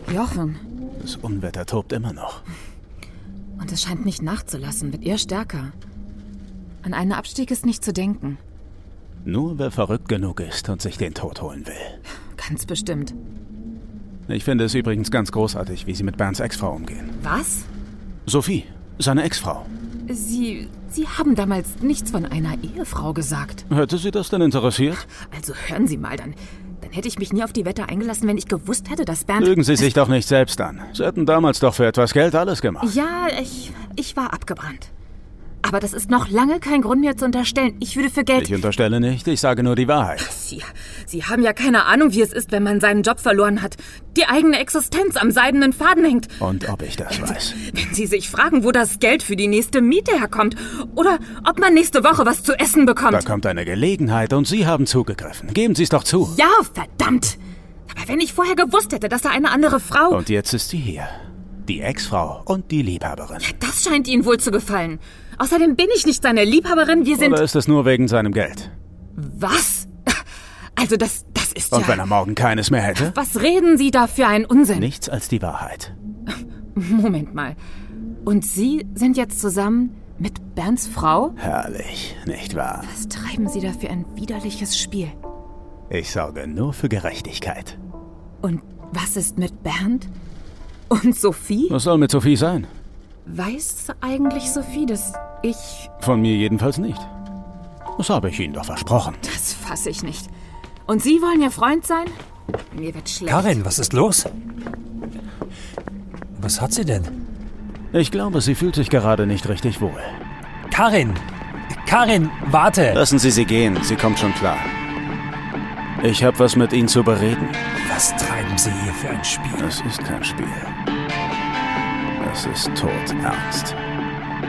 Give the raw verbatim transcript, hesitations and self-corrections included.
Jochen. Das Unwetter tobt immer noch. Und es scheint nicht nachzulassen, wird eher stärker. An einen Abstieg ist nicht zu denken. Nur wer verrückt genug ist und sich den Tod holen will. Ganz bestimmt. Ich finde es übrigens ganz großartig, wie Sie mit Bernds Ex-Frau umgehen. Was? Sophie, seine Ex-Frau. Sie... Sie haben damals nichts von einer Ehefrau gesagt. Hätte Sie das denn interessiert? Also hören Sie mal, dann... Dann hätte ich mich nie auf die Wette eingelassen, wenn ich gewusst hätte, dass Bernd... Lügen Sie sich doch nicht selbst an. Sie hätten damals doch für etwas Geld alles gemacht. Ja, ich... Ich war abgebrannt. Aber das ist noch lange kein Grund, mir zu unterstellen, ich würde für Geld... Ich unterstelle nicht, ich sage nur die Wahrheit. Sie, Sie haben ja keine Ahnung, wie es ist, wenn man seinen Job verloren hat. Die eigene Existenz am seidenen Faden hängt. Und ob ich das weiß. Wenn Sie sich fragen, wo das Geld für die nächste Miete herkommt. Oder ob man nächste Woche was zu essen bekommt. Da kommt eine Gelegenheit und Sie haben zugegriffen. Geben Sie es doch zu. Ja, verdammt. Aber wenn ich vorher gewusst hätte, dass er eine andere Frau... Und jetzt ist sie hier. Die Ex-Frau und die Liebhaberin. Ja, das scheint Ihnen wohl zu gefallen. Außerdem bin ich nicht seine Liebhaberin, wir sind... Oder ist es nur wegen seinem Geld? Was? Also das, das ist Und ja... wenn er morgen keines mehr hätte? Was reden Sie da für einen Unsinn? Nichts als die Wahrheit. Moment mal. Und Sie sind jetzt zusammen mit Bernds Frau? Herrlich, nicht wahr? Was treiben Sie da für ein widerliches Spiel? Ich sorge nur für Gerechtigkeit. Und was ist mit Bernd? Und Sophie? Was soll mit Sophie sein? Weiß eigentlich Sophie, dass ich... Von mir jedenfalls nicht. Das habe ich Ihnen doch versprochen. Das fasse ich nicht. Und Sie wollen Ihr Freund sein? Mir wird schlecht. Karin, was ist los? Was hat sie denn? Ich glaube, sie fühlt sich gerade nicht richtig wohl. Karin! Karin, warte! Lassen Sie sie gehen, sie kommt schon klar. Ich habe was mit Ihnen zu bereden. Was treiben Sie hier für ein Spiel? Es ist kein Spiel. Es ist todernst.